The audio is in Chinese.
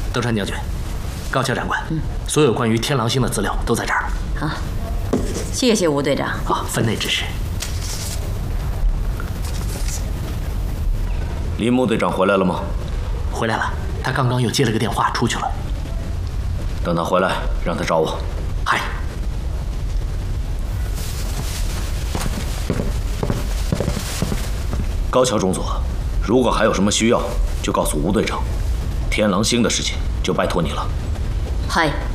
德川将军，高桥长官，所有关于天狼星的资料都在这儿。 好，谢谢吴队长。 啊，分内之事。 林木队长回来了吗？ 回来了，他刚刚又接了个电话出去了。 等他回来，让他找我。 嗨。 高桥中佐，如果还有什么需要，就告诉吴队长。天狼星的事情就拜托你了。 嗨。